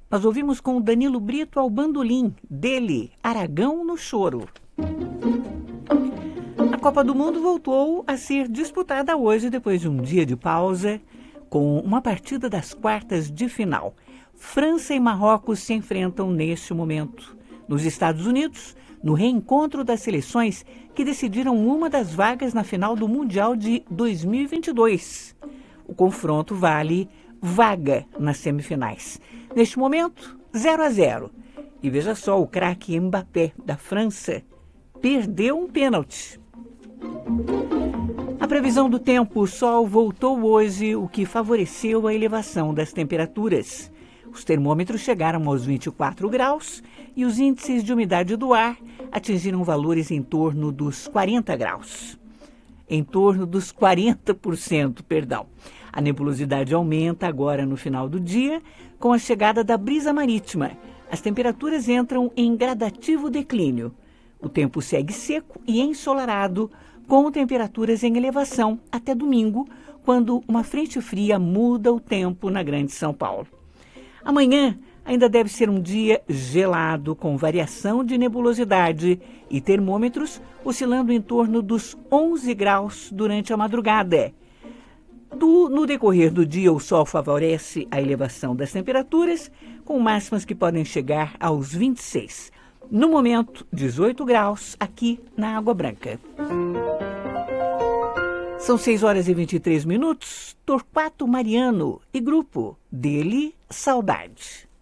Nós ouvimos com o Danilo Brito ao bandolim, dele, Aragão no Choro. A Copa do Mundo voltou a ser disputada hoje depois de um dia de pausa, com uma partida das quartas de final. França e Marrocos se enfrentam neste momento. Nos Estados Unidos, no reencontro das seleções que decidiram uma das vagas na final do Mundial de 2022. O confronto vale vaga nas semifinais. Neste momento, 0-0. E veja só, o craque Mbappé, da França, perdeu um pênalti. A previsão do tempo: o sol voltou hoje, o que favoreceu a elevação das temperaturas. Os termômetros chegaram aos 24 graus e os índices de umidade do ar atingiram valores em torno dos 40 graus. Em torno dos 40%, perdão. A nebulosidade aumenta agora no final do dia, com a chegada da brisa marítima. As temperaturas entram em gradativo declínio. O tempo segue seco e ensolarado, com temperaturas em elevação até domingo, quando uma frente fria muda o tempo na Grande São Paulo. Amanhã ainda deve ser um dia gelado, com variação de nebulosidade e termômetros oscilando em torno dos 11 graus durante a madrugada. No decorrer do dia, o sol favorece a elevação das temperaturas, com máximas que podem chegar aos 26. No momento, 18 graus aqui na Água Branca. São 6h23. Torquato Mariano e grupo dele, Saudade.